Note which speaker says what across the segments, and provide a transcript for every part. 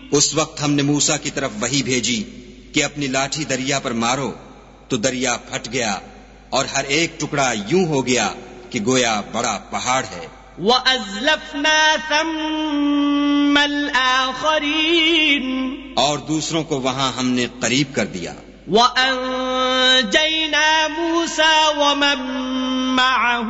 Speaker 1: اس وقت ہم نے موسیٰ کی طرف وحی بھیجی کہ اپنی لاٹھی دریا پر مارو، تو دریا پھٹ گیا اور ہر ایک ٹکڑا یوں ہو گیا کہ گویا بڑا پہاڑ ہے۔
Speaker 2: وَأَزْلَفْنَا ثَمَّ الْآخَرِينَ،
Speaker 1: اور دوسروں کو وہاں ہم نے قریب کر دیا۔
Speaker 2: وَأَنجَيْنَا مُوسَى وَمَن مَّعَهُ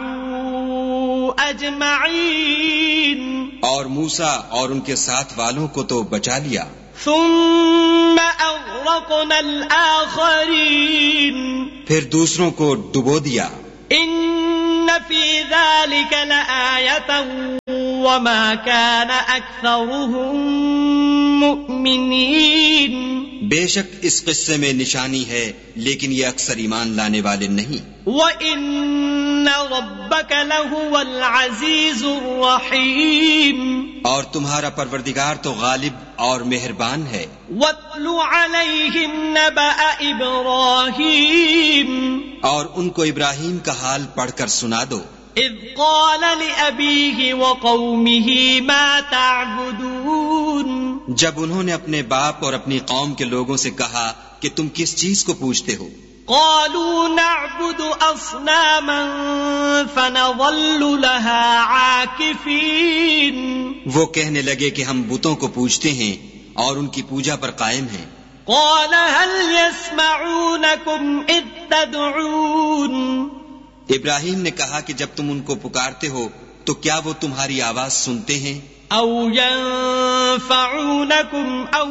Speaker 2: أَجْمَعِينَ،
Speaker 1: اور موسیٰ اور ان کے ساتھ والوں کو تو بچا لیا۔
Speaker 2: ثُمَّ أَغْرَقْنَا الْآخَرِينَ،
Speaker 1: پھر دوسروں کو ڈبو دیا۔
Speaker 2: إِنَّ فِي ذَلِكَ لَآيَةً وَمَا كَانَ أَكْثَرُهُم مُؤْمِنِينَ،
Speaker 1: بے شک اس قصے میں نشانی ہے لیکن یہ اکثر ایمان لانے والے نہیں۔
Speaker 2: وَإِنَّ رَبَّكَ لَهُوَ الْعَزِيزُ الرَّحِيمُ،
Speaker 1: اور تمہارا پروردگار تو غالب اور مہربان ہے۔
Speaker 2: وَاتْلُ عَلَيْهِمْ نَبَأَ إِبْرَاهِيمَ،
Speaker 1: اور ان کو ابراہیم کا حال پڑھ کر سنا دو۔
Speaker 2: إِذْ قَالَ لِأَبِيهِ وَقَوْمِهِ مَا تَعْبُدُونَ،
Speaker 1: جب انہوں نے اپنے باپ اور اپنی قوم کے لوگوں سے کہا کہ تم کس چیز کو پوجتے ہو؟
Speaker 2: قالوا نعبد أصناما فنظل لها عاكفين،
Speaker 1: وہ کہنے لگے کہ ہم بتوں کو پوجتے ہیں اور ان کی پوجا پر قائم ہیں۔
Speaker 2: قال هل يسمعونكم إذ تدعون،
Speaker 1: ابراہیم نے کہا کہ جب تم ان کو پکارتے ہو تو کیا وہ تمہاری آواز سنتے ہیں؟
Speaker 2: أو ينفعونكم أو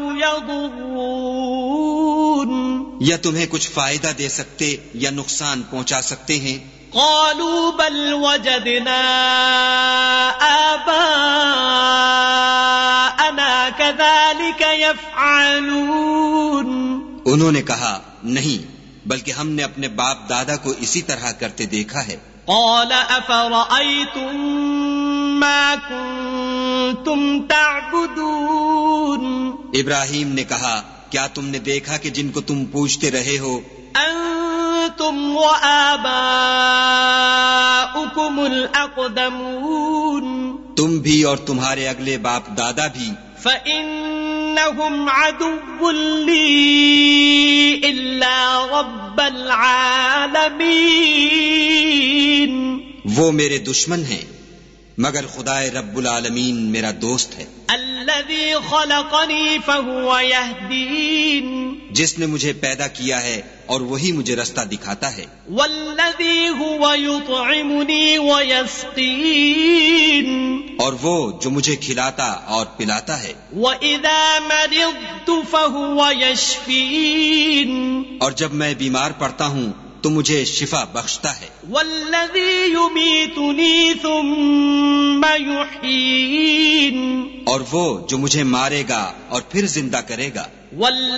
Speaker 2: يضرون،
Speaker 1: یا تمہیں کچھ فائدہ دے سکتے یا نقصان پہنچا سکتے ہیں؟
Speaker 2: قالوا بل وجدنا آباءنا كذلك يفعلون،
Speaker 1: انہوں نے کہا نہیں، بلکہ ہم نے اپنے باپ دادا کو اسی طرح کرتے دیکھا ہے۔
Speaker 2: قال أفرأيتم ما كنتم تعبدون،
Speaker 1: ابراہیم نے کہا کیا تم نے دیکھا کہ جن کو تم پوجتے رہے ہو؟
Speaker 2: أنتم وآباؤكم الأقدمون،
Speaker 1: تم بھی اور تمہارے اگلے باپ دادا بھی۔
Speaker 2: فإنهم عدو لي إلا رب العالمين،
Speaker 1: وہ میرے دشمن ہیں مگر خدائے رب العالمین میرا دوست ہے۔
Speaker 2: الذي خلقني فهو يهدين،
Speaker 1: جس نے مجھے پیدا کیا ہے اور وہی مجھے رستہ دکھاتا ہے۔
Speaker 2: والذي هو يطعمني ويسقين،
Speaker 1: اور وہ جو مجھے کھلاتا اور پلاتا ہے۔
Speaker 2: وإذا مرضت فهو يشفين،
Speaker 1: اور جب میں بیمار پڑتا ہوں تو مجھے شفا بخشتا ہے۔
Speaker 2: والذي يميتني ثم يحيين،
Speaker 1: اور وہ جو مجھے مارے گا اور پھر زندہ کرے گا۔